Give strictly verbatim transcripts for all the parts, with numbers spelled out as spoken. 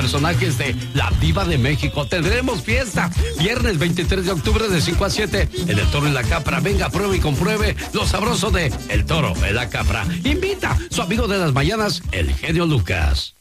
personajes de La Diva de México. Tendremos fiesta viernes veintitrés de octubre de cinco a siete en El Toro y la Capra. Venga, pruebe y compruebe lo sabroso de El Toro y la Capra. Invita su amigo de las mañanas, el genio Lucas.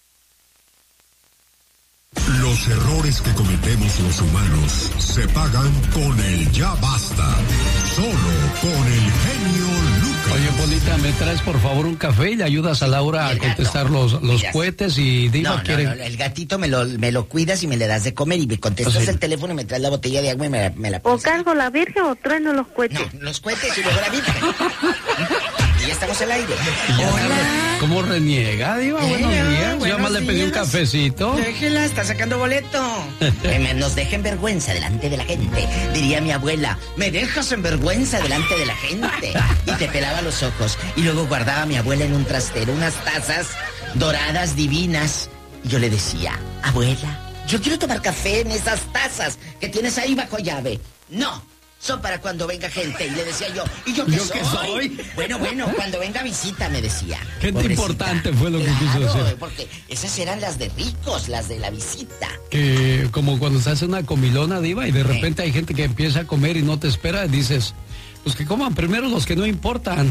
Los errores que cometemos los humanos se pagan con el ya basta. Solo con el genio Lucas. Oye, Polita, ¿me traes por favor un café y le ayudas a Laura a contestar los, los Mira, cohetes? Y Diva no, quiere... no, no, el gatito me lo, me lo cuidas y me le das de comer y me contestas Sí. el teléfono y me traes la botella de agua y me la, me la ¿O pones. cargo la virgen o trueno los cohetes? No, los cohetes y luego la virgen. Y ya estamos al aire. Ya Hola. sabe ¿Cómo reniega, Diva? Eh, Buenos días. Yo buenos además le pedí un días. cafecito. Déjela, está sacando boleto. Que me- nos dejen vergüenza delante de la gente. Diría mi abuela, me dejas en vergüenza delante de la gente. Y te pelaba los ojos. Y luego guardaba a mi abuela en un trastero unas tazas doradas divinas. Y yo le decía, abuela, yo quiero tomar café en esas tazas que tienes ahí bajo llave. No, son para cuando venga gente. Y le decía yo, ¿y yo qué ¿Yo soy? qué soy? Bueno, bueno, cuando venga visita, me decía. Gente Pobrecita. importante fue lo que Claro, quiso decir. porque esas eran las de ricos, las de la visita. Que como cuando se hace una comilona, Diva, y de repente hay gente que empieza a comer y no te espera, dices, pues que coman primero los que no importan.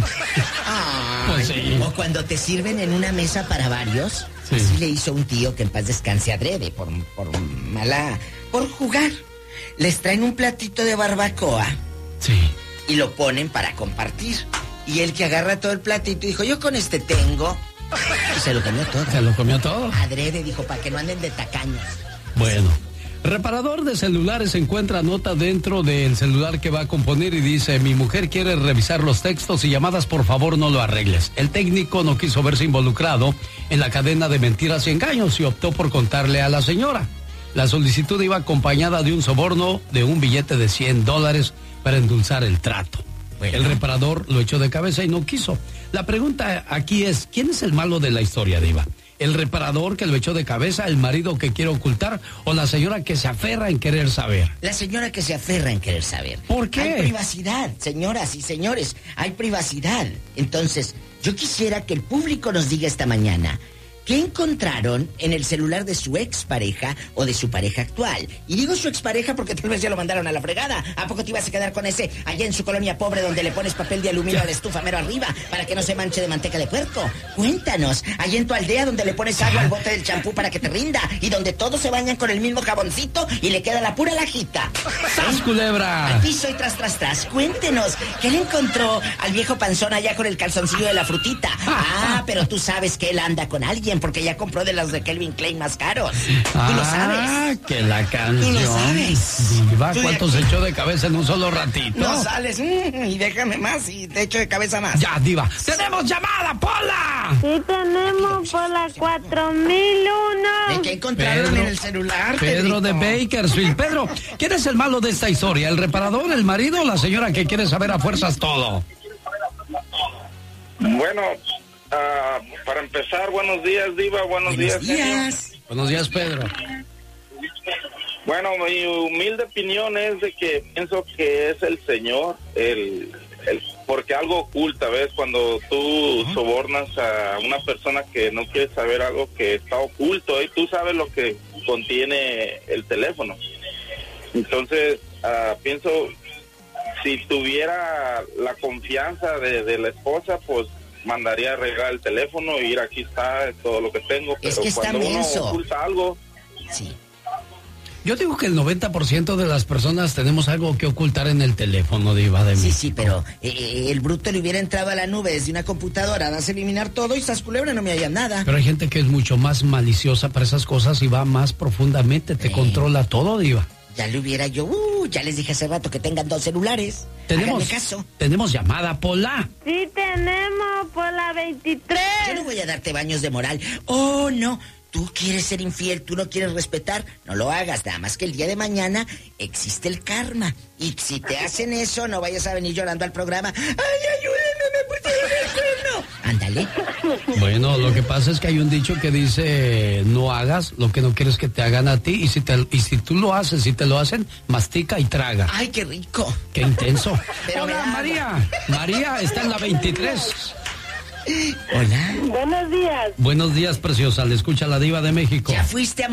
Ay, Pues sí. O cuando te sirven en una mesa para varios. Sí. Así le hizo un tío que en paz descanse adrede, por, por mala... por jugar. Les traen un platito de barbacoa Sí. y lo ponen para compartir. Y el que agarra todo el platito dijo, yo con este tengo. Y se lo comió todo. Se lo comió todo. Adrede, dijo, para que no anden de tacaños. Bueno. Reparador de celulares encuentra nota dentro del celular que va a componer y dice, mi mujer quiere revisar los textos y llamadas, por favor no lo arregles. El técnico no quiso verse involucrado en la cadena de mentiras y engaños y optó por contarle a la señora. La solicitud iba acompañada de un soborno de un billete de cien dólares para endulzar el trato. Bueno. El reparador lo echó de cabeza y no quiso. La pregunta aquí es, ¿quién es el malo de la historia, Diva? ¿El reparador que lo echó de cabeza, el marido que quiere ocultar o la señora que se aferra en querer saber? La señora que se aferra en querer saber. ¿Por qué? Hay privacidad, señoras y señores, hay privacidad. Entonces, yo quisiera que el público nos diga esta mañana, ¿qué encontraron en el celular de su expareja o de su pareja actual? Y digo su expareja porque tal vez ya lo mandaron a la fregada. ¿A poco te ibas a quedar con ese allá en su colonia pobre donde le pones papel de aluminio a la estufa mero arriba para que no se manche de manteca de puerco? Cuéntanos, allá en tu aldea donde le pones agua al bote del champú para que te rinda y donde todos se bañan con el mismo jaboncito y le queda la pura lajita. ¡Sas, culebra! Al piso y tras, tras, tras. Cuéntenos, ¿qué le encontró al viejo panzón allá con el calzoncillo de la frutita? Ah, pero tú sabes que él anda con alguien porque ya compró de las de Calvin Klein más caros. Tú lo sabes. Ah, que la canción. Tú lo sabes. Diva, Tú ¿cuánto ya- se echó de cabeza en un solo ratito? No sales, mm, y déjame más y te echo de cabeza más. Ya, Diva. ¡Tenemos llamada, Pola! Sí tenemos por la cuatro mil uno. ¿De qué encontraron Pedro- en el celular, Pedro de Pedrito? Bakersfield. Pedro, ¿quién es el malo de esta historia? ¿El reparador, el marido o la señora que quiere saber a fuerzas todo? Bueno, ah, para empezar, buenos días, Diva, buenos, Buenos días. días. Buenos días, Pedro. Bueno, mi humilde opinión es de que pienso que es el señor, el, el porque algo oculta, ¿ves? Cuando tú sobornas a una persona que no quiere saber algo que está oculto, y tú sabes lo que contiene el teléfono. Entonces, ah, pienso, si tuviera la confianza de, de la esposa, pues mandaría a arreglar el teléfono y ir, aquí está todo lo que tengo. Pero Es que está cuando uno menso. oculta algo, Sí. Yo digo que el noventa por ciento de las personas tenemos algo que ocultar en el teléfono, Diva de Sí, México. sí, pero eh, el bruto le hubiera entrado a la nube desde una computadora, vas a eliminar todo y estás culebra, no me hallan nada. Pero hay gente que es mucho más maliciosa para esas cosas y va más profundamente, te Sí. controla todo, Diva. Ya le hubiera yo, uh, ya les dije hace rato que tengan dos celulares. Tenemos, Háganme caso. tenemos llamada, Pola. Sí tenemos por la veintitrés. Yo no voy a darte baños de moral. Oh, no. Tú quieres ser infiel, tú no quieres respetar, no lo hagas, nada más que el día de mañana existe el karma. Y si te hacen eso, no vayas a venir llorando al programa. ¡Ay, ayúdenme, me pusieron el cuerno! Ándale. Bueno, lo que pasa es que hay un dicho que dice, no hagas lo que no quieres que te hagan a ti, y si, te, y si tú lo haces, si te lo hacen, mastica y traga. ¡Ay, qué rico! ¡Qué intenso! Pero Hola, me María. María está en la veintitrés. Hola. Buenos días. Buenos días, preciosa. Le escucha la Diva de México. ¿Ya fuiste a